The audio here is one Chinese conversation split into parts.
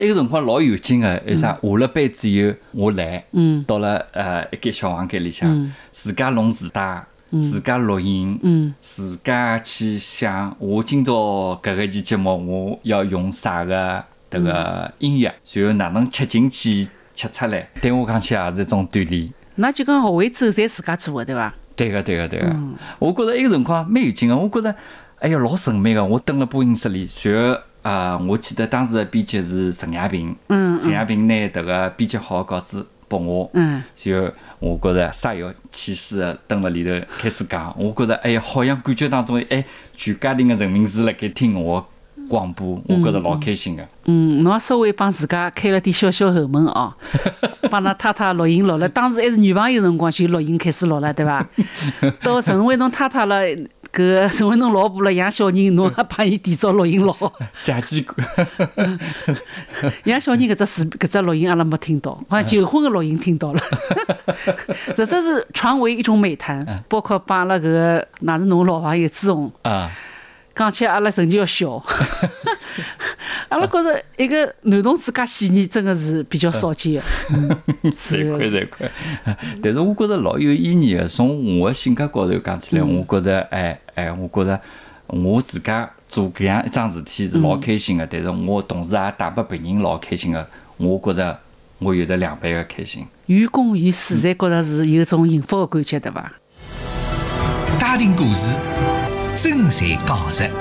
那个辰光老有劲个，为啥？下了班之后我来，到了一间小房间里向，自家弄磁带，自家录音，自家去想，我今朝搿个期节目我要用啥个迭个音乐，然后哪能吃进去吃出来，对我讲起也是一种锻炼。 那就讲学会之后侪自家做个对伐？ 对个，我觉着那个辰光蛮有劲个，我觉着哎呀老神秘个。我蹲辣播音室里，然后我记得当时的编辑是陈亚平，陈亚平拿迭个编辑好的稿子拨我，然后我觉着煞有其事的蹲辣里头开始讲，我觉着哎呀好像感觉当中全家庭的人民是辣盖听我广播，我觉着老开心个。 侬也稍微帮自家开了点小小后门哦，帮㑚太太录音录了，当时还是女朋友辰光就录音开始录了，对伐？到成为侬太太了，搿成为侬老婆了，养小人，侬也帮伊提早录音录。 假机关。 养小人搿只录音阿拉没听到，好像求婚的录音听到了。这是传为一种美谈，包括帮阿拉搿个哪是侬老朋友朱红啊。 讲起阿拉成就要小，阿拉觉着一个男同志介细腻，真的是比较少见的。 侪块。但是我觉着老有意义的。从我的性格高头讲起来，我觉着我觉着我自家做搿样一桩事体是老开心的。但是我同时也带拨别人老开心的。我觉着我有得2倍的开心。 于公于私，侪觉着是有种幸福的感觉，对伐？ 家庭故事。真侪讲实。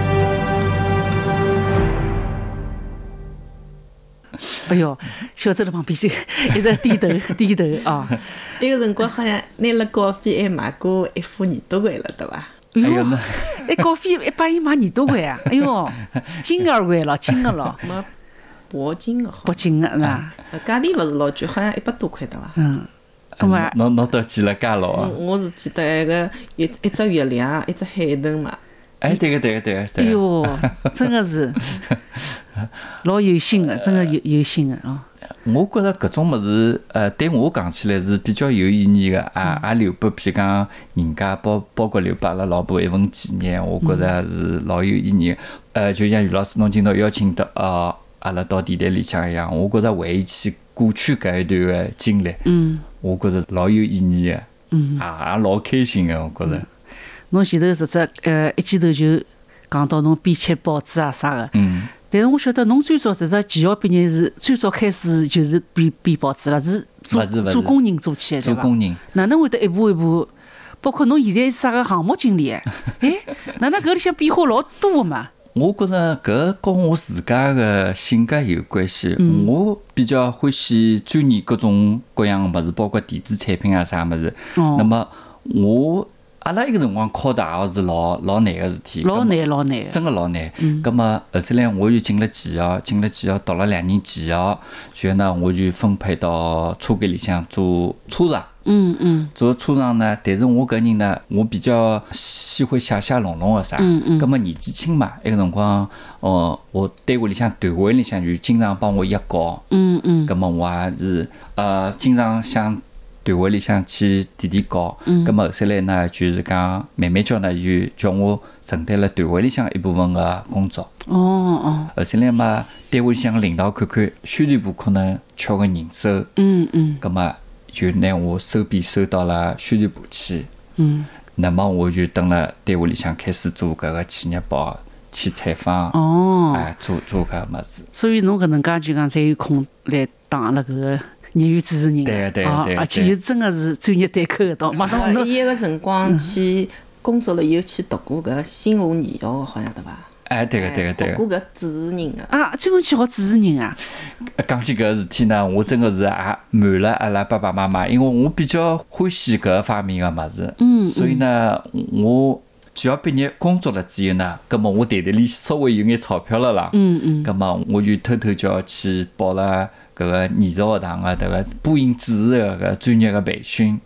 哎哟，小周辣旁边就一直低头啊。 那个辰光好像拿了稿费还买过一副耳朵环了，对伐？ 哎哟，那稿费一把伊买耳朵环啊！哎哟，金耳环了，金的了， 没铂金的， 铂金的是吧？ 价钿勿是老贵，好像100多块，对伐？ 侬都记了介牢啊！ 我是记得那个一只月亮，一只海豚嘛。 对个。 哎哟，真的是老有心的，真的有心的啊！ 我觉着搿种物事，对我讲起来是比较有意义的，也留拨譬如讲人家，包括留拨阿拉老婆一份纪念，我觉着是老有意义的。就像于老师侬今朝邀请到阿拉到电台里向一样，我觉着回忆起过去搿一段的经历，我觉着老有意义的，也老开心的，我觉着。 侬前头实质一记头就讲到侬编辑报纸啊啥个，但是我晓得侬最早实质技校毕业是最早开始就是编报纸了，是做工人做起来对伐？ 做工人哪能会得一步一步？包括侬现在是啥个项目经理？哪能搿里向变化老多嘛？ 我觉着搿跟我自家的性格有关系。我比较欢喜钻研各种各样的物事，包括电子产品啊啥物事。那么阿拉一个辰光考大学是老难个事体， 老难， 真个老难。葛末后头来我就进了技校，读了2年技校，然后呢我就分配到车间里向做车长。做车长呢，但是我搿人呢，我比较喜欢写弄个啥。葛末年纪轻嘛，埃个辰光，我单位里向团委里向就经常帮我译稿。葛末我也是经常想。团委里向去提稿，咁么后头来呢，就是讲慢慢叫呢，就叫我承担了团委里向一部分的工作。后头来嘛，单位里向领导看看宣传部可能缺个人手，咁么就拿我收编收到了宣传部去。那么我就蹲了单位里向开始做搿个企业报，去采访，做搿物事。 所以侬搿能介就讲才有空来当阿拉搿个。业余主持人， 对， 而且又真的是专业对口的，到马上伊个辰光去工作了以后去读过搿新华艺校，好像对伐？ 对个。 学过搿主持人个。 专门去学主持人啊！ 讲起搿个事体呢，我真个是也瞒了阿拉爸爸妈妈，因为我比较欢喜搿方面个物事，所以呢，我只要毕业工作了之后呢，葛末我袋袋里稍微有眼钞票了啦，葛末我就偷偷叫去报了。搿个艺术学堂个迭个播音主持的搿专业个培训，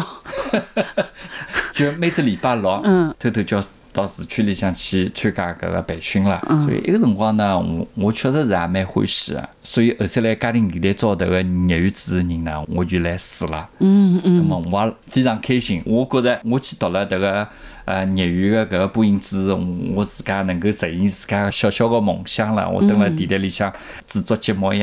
就每只礼拜六，偷偷叫到市区里向去参加搿个培训了。所以埃个辰光呢，我确实是也蛮欢喜个。所以后头来家庭电台招迭个业余主持人呢，我就来试了。那么我也非常开心。我觉着我去读了迭个业余的搿个播音主持人，我自家能够实现自家小小个梦想了。我蹲辣电台里向制作节目一样。